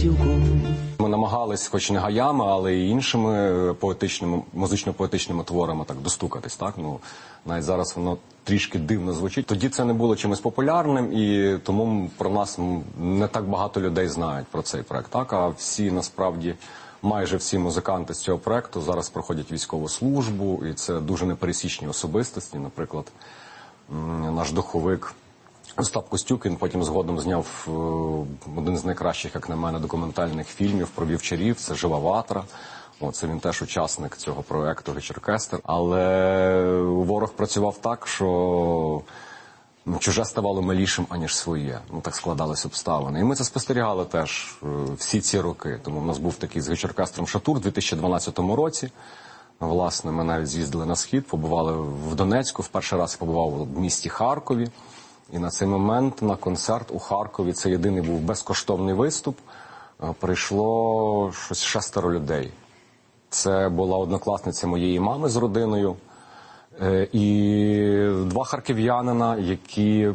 Ми намагались, хоч не гаями, але й іншими поетичними, музично-поетичними творами так достукатись, так? Ну, навіть зараз воно трішки дивно звучить. Тоді це не було чимось популярним, і тому про нас не так багато людей знають про цей проект, так? А всі, насправді, майже всі музиканти з цього проекту зараз проходять військову службу, і це дуже непересічні особистості. Наприклад, наш духовик Остап Костюкін потім згодом зняв один з найкращих, як на мене, документальних фільмів про вівчарів. Це «Жива ватра». Це він теж учасник цього проекту «Гіч-оркестр». Але ворог працював так, що чуже ставало милішим, аніж своє. Так складались обставини. І ми це спостерігали теж всі ці роки. Тому в нас був такий з «Гіч-оркестром» Шатур у 2012 році. Власне, ми навіть з'їздили на Схід, побували в Донецьку. В перший раз побував в місті Харкові. І на цей момент на концерт у Харкові, це єдиний був безкоштовний виступ, прийшло щось 6 людей. Це була однокласниця моєї мами з родиною і 2 харків'янина, які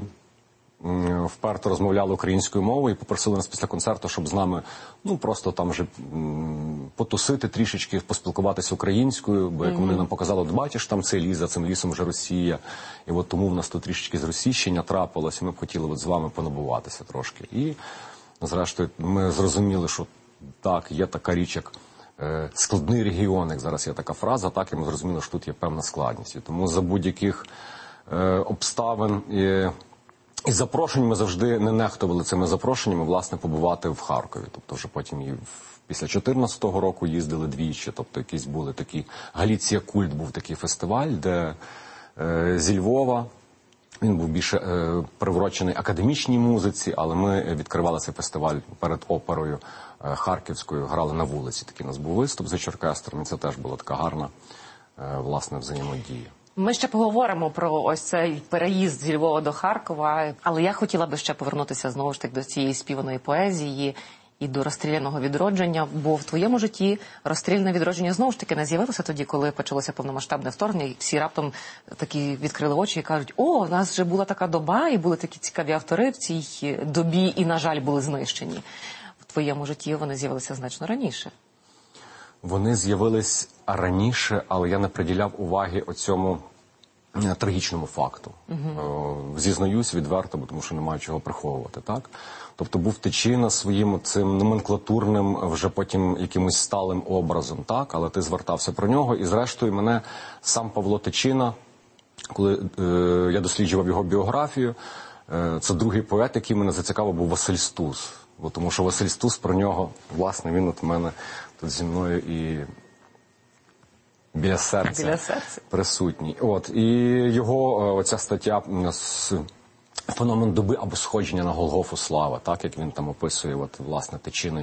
вперто розмовляли українською мовою і попросили нас після концерту, щоб з нами просто там вже потусити трішечки, поспілкуватися українською, бо як вони нам показали, от бачиш, там цей ліс, за цим лісом вже Росія, і от тому в нас тут трішечки зросійщення трапилось, і ми б хотіли з вами понабуватися трошки. І, зрештою, ми зрозуміли, що так, є така річ, як складний регіон, як зараз є така фраза, так, і ми зрозуміли, що тут є певна складність. І тому за будь-яких обставин і запрошень ми завжди не нехтували цими запрошеннями, власне, побувати в Харкові. Тобто вже потім і після 2014 року їздили двічі, тобто якісь були такі, Галіція Культ був такий фестиваль, де зі Львова, він був більше приурочений академічній музиці, але ми відкривали цей фестиваль перед оперою харківською, грали на вулиці. Такий у нас був виступ з Гіч-оркестром, і це теж була така гарна, власне, взаємодія. Ми ще поговоримо про ось цей переїзд зі Львова до Харкова, але я хотіла би ще повернутися знову ж таки до цієї співаної поезії і до розстріляного відродження, бо в твоєму житті розстріляне відродження знову ж таки не з'явилося тоді, коли почалося повномасштабне вторгнення, і всі раптом такі відкрили очі і кажуть, о, у нас вже була така доба, і були такі цікаві автори в цій добі, і, на жаль, були знищені. В твоєму житті вони з'явилися значно раніше. Вони з'явились раніше, але я не приділяв уваги оцьому трагічному факту. Зізнаюсь відверто, бо тому що немає чого приховувати, так? Тобто був Тичина своїм цим номенклатурним, вже потім якимось сталим образом, так? Але ти звертався про нього, і зрештою мене сам Павло Тичина, коли я досліджував його біографію, це другий поет, який мене зацікавив, був Василь Стус. Бо тому що Василь Стус про нього, власне, він от у мене тут зі мною і біля серця присутній. І його оця стаття «Феномен доби або сходження на Голгофу слави», так, як він там описує, власне, Тичину,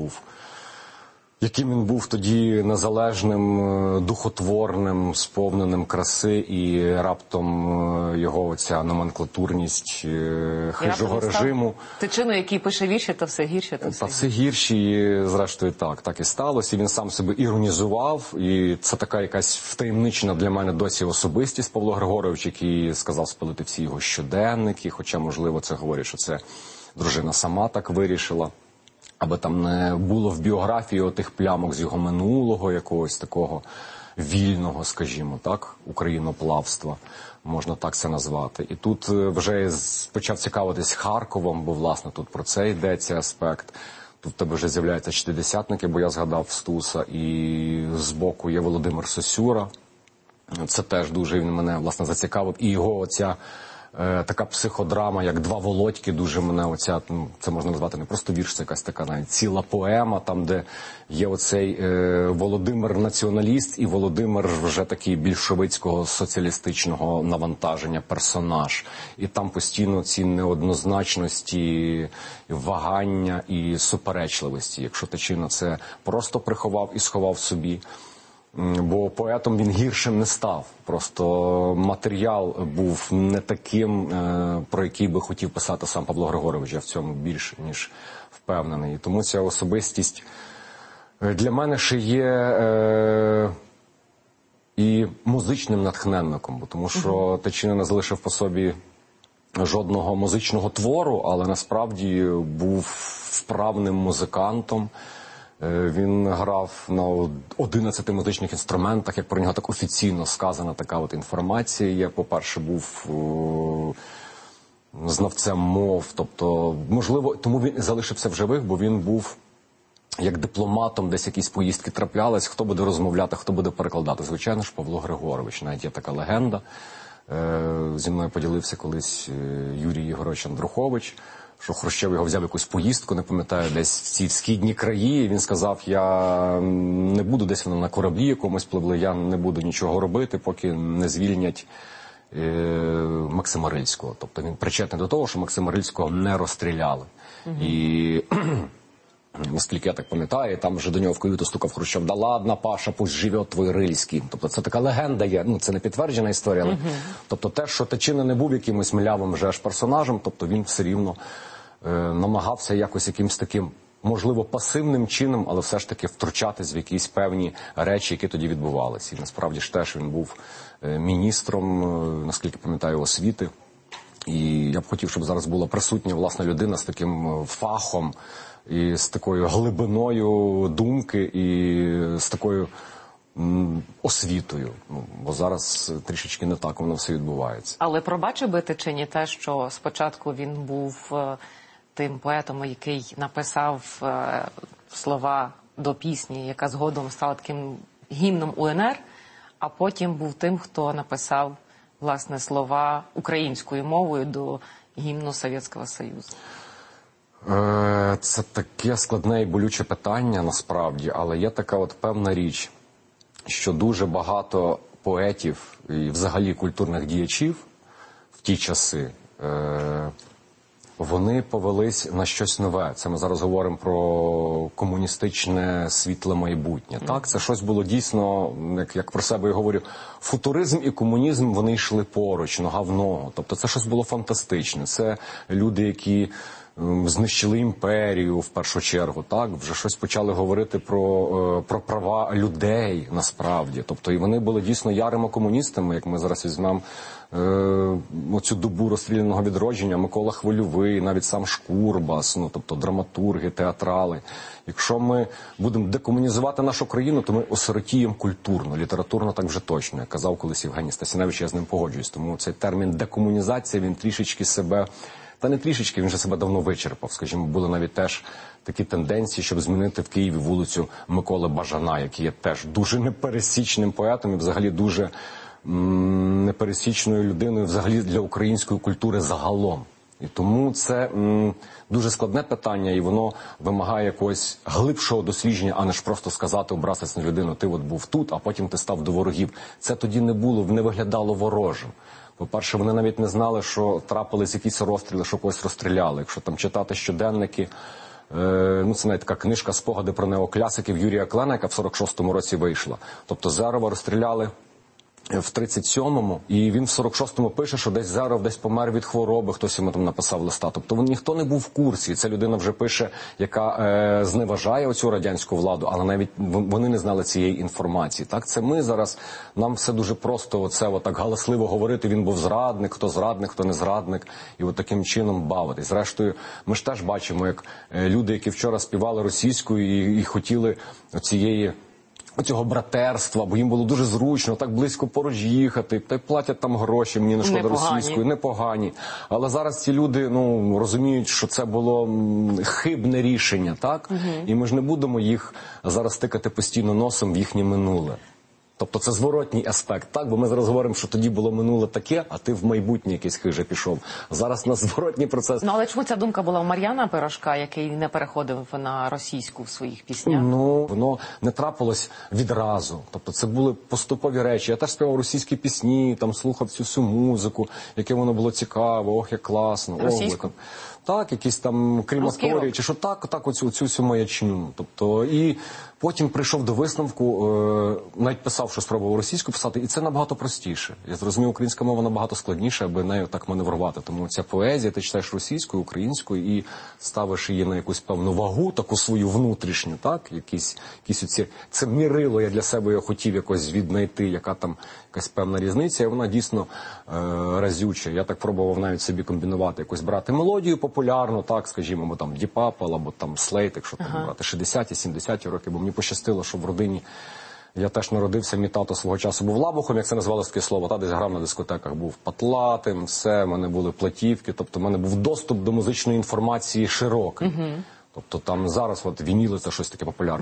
яким він був тоді незалежним, духотворним, сповненим краси, і раптом його оця номенклатурність хижого режиму. Тичину, який пише вірші, то все гірше, то все гірше, і зрештою так і сталося. І він сам себе іронізував, і це така якась втаємничена для мене досі особистість Павло Григорович, який сказав спалити всі його щоденники, хоча, можливо, це говорить, що це дружина сама так вирішила. Аби там не було в біографії отих плямок з його минулого, якогось такого вільного, скажімо так, україноплавства, можна так це назвати. І тут вже почав цікавитись Харковом, бо, власне, тут про це йдеться аспект. Тут в тебе вже з'являються шістдесятники, бо я згадав Стуса, і збоку є Володимир Сосюра. Це теж дуже він мене, власне, зацікавив. І його оця така психодрама, як «Два Володьки», дуже мене оця, це можна назвати не просто вірш, це якась така навіть ціла поема, там, де є оцей Володимир-націоналіст і Володимир вже такий більшовицького соціалістичного навантаження персонаж. І там постійно ці неоднозначності, вагання і суперечливості. Якщо Тичина це просто приховав і сховав собі, бо поетом він гіршим не став. Просто матеріал був не таким, про який би хотів писати сам Павло Григорович. Я в цьому більш ніж впевнений. І тому ця особистість для мене ще є і музичним натхненником, бо тому що Тичина не залишив по собі жодного музичного твору, але насправді був вправним музикантом. Він грав на 11 музичних інструментах, як про нього так офіційно сказана така от інформація є. По-перше, був знавцем мов, тобто, можливо, тому він і залишився в живих, бо він був як дипломатом, десь якісь поїздки траплялись, хто буде розмовляти, хто буде перекладати. Звичайно ж, Павло Григорович, навіть є така легенда. Зі мною поділився колись Юрій Єгорович Андрухович, що Хрущов його взяв якусь поїздку, не пам'ятаю, десь в ці східні краї, і він сказав, я не буду, десь вони на кораблі якомусь пливли, я не буду нічого робити, поки не звільнять Максима Рильського. Тобто він причетний до того, що Максима Рильського не розстріляли. І наскільки я так пам'ятаю, там вже до нього в каюту стукав Хрущов, да ладно, Паша, пусть живе твій Рильський. Тобто це така легенда є, ну це не підтверджена історія, але тобто те, що Тичина не був якимось млявим вже аж персонажем, тобто він все рівно намагався якось якимось таким, можливо, пасивним чином, але все ж таки втручатись в якісь певні речі, які тоді відбувалися. І насправді ж теж він був міністром, наскільки пам'ятаю, освіти. І я б хотів, щоб зараз була присутня, власна людина з таким фахом, і з такою глибиною думки, і з такою освітою. Ну, бо зараз трішечки не так воно все відбувається. Але пробачив би ти чи ні те, що спочатку він був тим поетом, який написав слова до пісні, яка згодом стала таким гімном УНР, а потім був тим, хто написав, власне, слова українською мовою до гімну Совєтського Союзу? Це таке складне і болюче питання, насправді, але є така от певна річ, що дуже багато поетів і взагалі культурних діячів в ті часи, вони повелись на щось нове. Це ми зараз говоримо про комуністичне світле майбутнє. Так, це щось було дійсно, як про себе я говорю, футуризм і комунізм, вони йшли поруч, нога в ногу. Тобто це щось було фантастичне. Це люди, які знищили імперію в першу чергу, так, вже щось почали говорити про права людей насправді. Тобто і вони були дійсно ярими комуністами, як ми зараз візьмемо оцю добу розстріляного відродження, Микола Хвильовий, навіть сам Шкурбас, ну, тобто драматурги, театрали. Якщо ми будемо декомунізувати нашу країну, то ми осиротіємо культурно, літературно так вже точно. Як казав колись Євгеній Стасіневич, я з ним погоджуюсь. Тому цей термін декомунізація, він трішечки себе, та не трішечки, він вже себе давно вичерпав. Скажімо, були навіть теж такі тенденції, щоб змінити в Києві вулицю Миколи Бажана, який є теж дуже непересічним поетом і взагалі дуже непересічною людиною взагалі для української культури загалом. І тому це дуже складне питання, і воно вимагає якогось глибшого дослідження, а не ж просто сказати, образитись на людину, ти от був тут, а потім ти став до ворогів. Це тоді не було, не виглядало ворожим. По-перше, вони навіть не знали, що трапились якісь розстріли, що когось розстріляли. Якщо там читати щоденники, ну це навіть така книжка «Спогади про неокласиків» Юрія Клена, яка в 46-му році вийшла. Тобто Зерова розстріляли в 37-му, і він в 46-му пише, що десь Зеров десь помер від хвороби, хтось йому там написав листа. Тобто ніхто не був в курсі. І ця людина вже пише, яка зневажає оцю радянську владу, але навіть вони не знали цієї інформації. Так, це ми зараз, нам все дуже просто оце отак галасливо говорити, він був зрадник, хто не зрадник, і от таким чином бавитись. Зрештою, ми ж теж бачимо, як люди, які вчора співали російською і хотіли оцього братерства, бо їм було дуже зручно, так близько поруч їхати, та й платять там гроші, мені не шкода російською, непогані. Але зараз ці люди, ну, розуміють, що це було хибне рішення, так? І ми ж не будемо їх зараз тикати постійно носом в їхнє минуле. Тобто це зворотній аспект, так? Бо ми зараз говоримо, що тоді було минуле таке, а ти в майбутнє якесь хиже пішов. Зараз на зворотній процес. Ну, але чому ця думка була у Мар'яна Пирожка, який не переходив на російську в своїх піснях? Ну, воно не трапилось відразу. Тобто це були поступові речі. Я теж співав російські пісні, там слухав цю всю музику, яке воно було цікаво, ох, як класно. Російську? Так, якісь там крематорії, чи що так оцю маячню. Тобто, і потім прийшов до висновку, навіть писав, що спробував російську писати, і це набагато простіше. Я зрозумів, українська мова набагато складніша, аби нею так маневрувати. Тому ця поезія, ти читаєш російською, українською і ставиш її на якусь певну вагу, таку свою внутрішню, так? Якісь оці, це мірило, я для себе його хотів якось віднайти, яка там якась певна різниця, і вона дійсно разюча. Я так пробував навіть собі комбінувати, якось брати мелодію популярну, так, скажімо, або там Deep Purple, або там Slate, якщо там брати 60-ті, 70-ті роки, бо мені пощастило, що в родині я теж народився, мій тато свого часу був лабухом, як це називалось таке слово, та десь грав на дискотеках, був патлатим, все, в мене були платівки, тобто в мене був доступ до музичної інформації широкий. Тобто там зараз от вініли, це щось таке популярне.